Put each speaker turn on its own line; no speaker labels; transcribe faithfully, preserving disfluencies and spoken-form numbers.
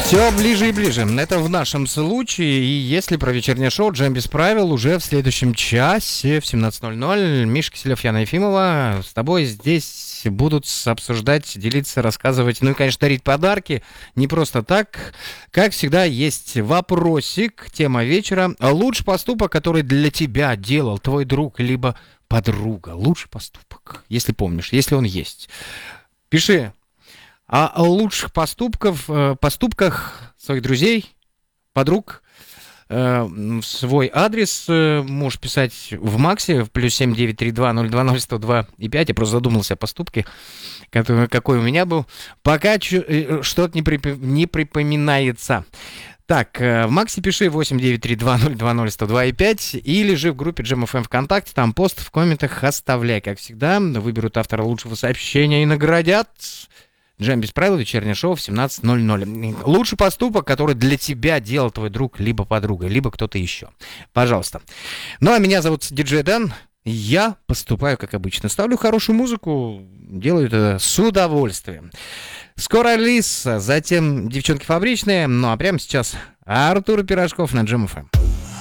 Все ближе и ближе. Это в нашем случае. И если про вечернее шоу «Джем без правил» уже в следующем часе в семнадцать ноль ноль. Миша Киселев, Яна Ефимова. С тобой здесь будут обсуждать, делиться, рассказывать, ну и, конечно, дарить подарки. Не просто так. Как всегда, есть вопросик, тема вечера. Лучший поступок, который для тебя делал твой друг, либо подруга. Лучший поступок, если помнишь, если он есть. Пиши. А о лучших поступков, поступках своих друзей, подруг, в свой адрес можешь писать в Максе, в плюс семь девять три два ноль два ноль сто два и пять. Я просто задумался о поступке, который, какой у меня был. Пока что-то не, прип... не припоминается. Так, в Максе пиши восемь девять три два ноль два ноль сто два и пять или же в группе Джем эф эм ВКонтакте, там пост в комментах оставляй. Как всегда, выберут автора лучшего сообщения и наградят. Джем без правил, вечернее шоу в семнадцать ноль ноль. Лучший поступок, который для тебя делал твой друг, либо подруга, либо кто-то еще. Пожалуйста. Ну, а меня зовут Диджей Дэн. Я поступаю, как обычно. Ставлю хорошую музыку, делаю это с удовольствием. Скоро Алиса, затем девчонки фабричные. Ну, а прямо сейчас Артур Пирожков на Джем эф эм.